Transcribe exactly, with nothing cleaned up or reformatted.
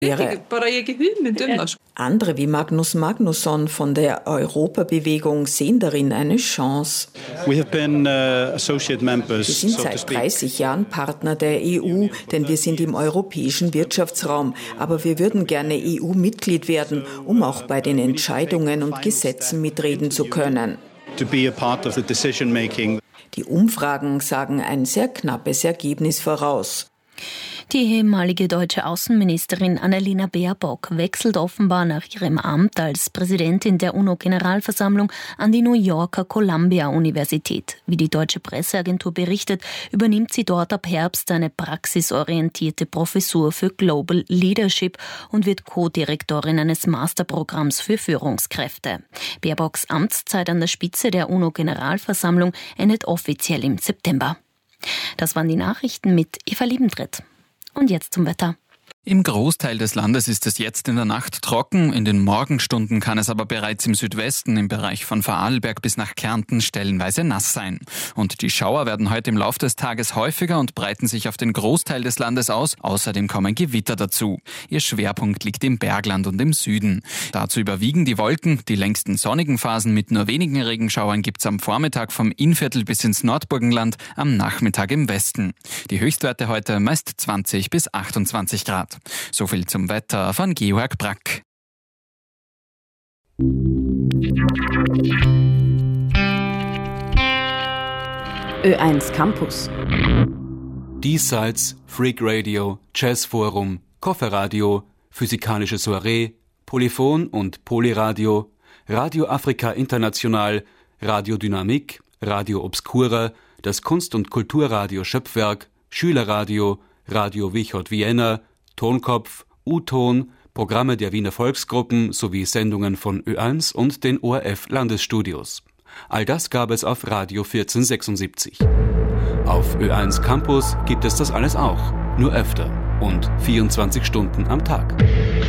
Andere wie Magnus Magnusson von der Europabewegung sehen darin eine Chance. Wir sind seit dreißig Jahren Partner der E U, denn wir sind im europäischen Wirtschaftsraum. Aber wir würden gerne E U-Mitglied werden, um auch bei den Entscheidungen und Gesetzen mitreden zu können. Die Umfragen sagen ein sehr knappes Ergebnis voraus. Die ehemalige deutsche Außenministerin Annalena Baerbock wechselt offenbar nach ihrem Amt als Präsidentin der UNO-Generalversammlung an die New Yorker Columbia-Universität. Wie die deutsche Presseagentur berichtet, übernimmt sie dort ab Herbst eine praxisorientierte Professur für Global Leadership und wird Co-Direktorin eines Masterprogramms für Führungskräfte. Baerbocks Amtszeit an der Spitze der UNO-Generalversammlung endet offiziell im September. Das waren die Nachrichten mit Eva Liebentritt. Und jetzt zum Wetter. Im Großteil des Landes ist es jetzt in der Nacht trocken, in den Morgenstunden kann es aber bereits im Südwesten, im Bereich von Vorarlberg bis nach Kärnten stellenweise nass sein. Und die Schauer werden heute im Laufe des Tages häufiger und breiten sich auf den Großteil des Landes aus, außerdem kommen Gewitter dazu. Ihr Schwerpunkt liegt im Bergland und im Süden. Dazu überwiegen die Wolken, die längsten sonnigen Phasen mit nur wenigen Regenschauern gibt's am Vormittag vom Innviertel bis ins Nordburgenland, am Nachmittag im Westen. Die Höchstwerte heute meist zwanzig bis achtundzwanzig Grad. So viel zum Wetter von Georg Brack. Ö eins Campus. Diesseits, Freak Radio, Jazzforum, Kofferradio, Physikalische Soiree, Polyphon und Polyradio, Radio Afrika International, Radio Dynamik, Radio Obscura, das Kunst- und Kulturradio Schöpfwerk, Schülerradio, Radio Wichot Vienna, Tonkopf, U-Ton, Programme der Wiener Volksgruppen sowie Sendungen von Ö eins und den O R F-Landesstudios. All das gab es auf Radio vierzehn sechsundsiebzig. Auf Ö eins Campus gibt es das alles auch, nur öfter und vierundzwanzig Stunden am Tag.